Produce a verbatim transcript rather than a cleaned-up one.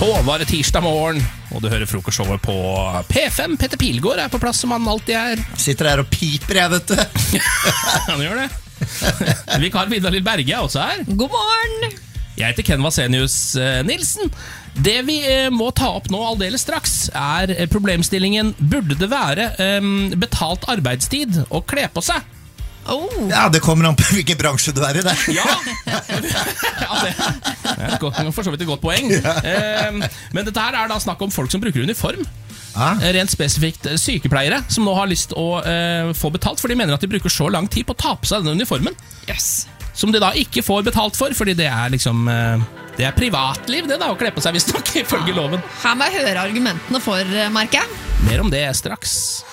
Så var det tirsdag morgen, og du hører frokostshowet på P fem. Petter Pilgaard er på plass som han alltid er. Sitter der og piper, jeg vet du. Han gjør det. Vikar Vidar Lill Berge er også her. God morgen. Jeg heter Ken Vasenius Nilsen. Det vi må ta opp nå aldeles straks er problemstillingen: burde det være um, betalt arbeidstid å kle på seg? Oh. Ja, det kommer an på hvilken bransje du er i det. Ja, ja det er for så vidt et godt poeng. um, Men dette her er da snakk om folk som bruker uniform. Ah. Rent spesifikt sykepleiere som nå har lyst å uh, få betalt, for de mener at de bruker så lang tid på å ta på seg denne uniformen, Yes. som de da ikke får betalt for, fordi det er liksom uh, det er privatliv det da, å kle på seg, hvis nok ifølge loven. Her må jeg høre argumentene for, merker jeg. Mer om det straks.